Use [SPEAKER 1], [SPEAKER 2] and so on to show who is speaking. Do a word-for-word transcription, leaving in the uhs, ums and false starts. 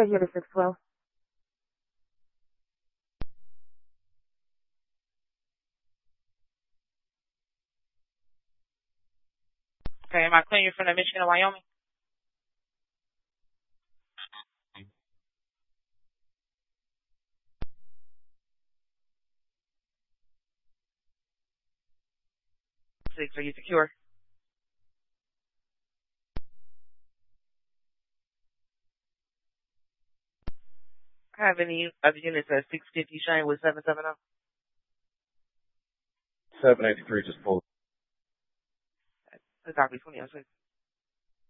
[SPEAKER 1] right here to six twelve.
[SPEAKER 2] Okay, am I clearing you from the Michigan and Wyoming? Six, are you secure? I have any other units at six fifty Shane with seven seven zero?
[SPEAKER 3] seven eighty-three just pulled.
[SPEAKER 2] Copy twenty oh six.